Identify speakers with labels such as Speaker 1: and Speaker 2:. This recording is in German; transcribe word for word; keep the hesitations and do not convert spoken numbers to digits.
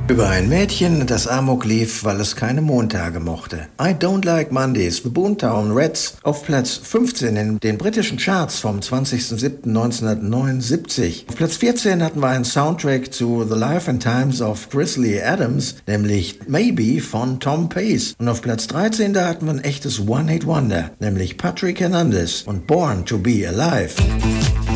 Speaker 1: Über ein Mädchen, das Amok lief, weil es keine Montage mochte. I Don't Like Mondays, The Boomtown Rats, auf Platz fünfzehn in den britischen Charts vom zwanzigsten siebten neunzehnhundertneunundsiebzig. Auf Platz vierzehn hatten wir einen Soundtrack zu The Life and Times of Grizzly Adams, nämlich Maybe von Tom Pace. Und auf Platz dreizehn, da hatten wir ein echtes One-Hit-Wonder, nämlich Patrick Hernandez und Born to Be Alive.